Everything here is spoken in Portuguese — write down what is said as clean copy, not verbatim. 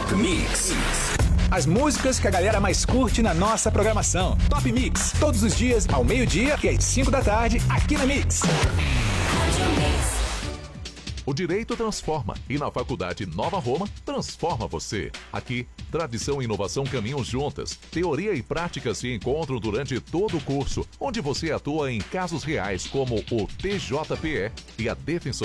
Top Mix. As músicas que a galera mais curte na nossa programação. Top Mix, todos os dias, ao meio-dia e às 5 da tarde, aqui na Mix. O Direito transforma e na Faculdade Nova Roma transforma você. Aqui, tradição e inovação caminham juntas. Teoria e prática se encontram durante todo o curso, onde você atua em casos reais como o TJPE e a Defensoria